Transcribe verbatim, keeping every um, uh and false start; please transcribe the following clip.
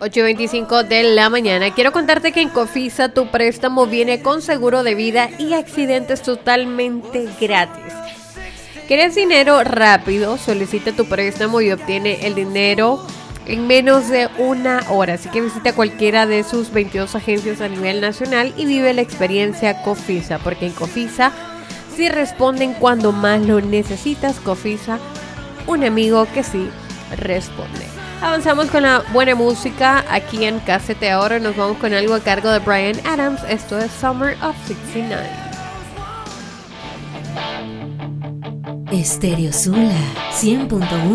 ocho y veinticinco de la mañana. Quiero contarte que en Cofisa tu préstamo viene con seguro de vida y accidentes totalmente gratis. ¿Quieres dinero rápido? Solicita tu préstamo y obtiene el dinero en menos de una hora. Así que visita cualquiera de sus veintidós agencias a nivel nacional y vive la experiencia Cofisa, porque en Cofisa sí responden cuando más lo necesitas. Cofisa, un amigo que sí responde. Avanzamos con la buena música aquí en Casete Ahora. Nos vamos con algo a cargo de Bryan Adams. Esto es Summer of sesenta y nueve. Estéreo Sula cien punto uno.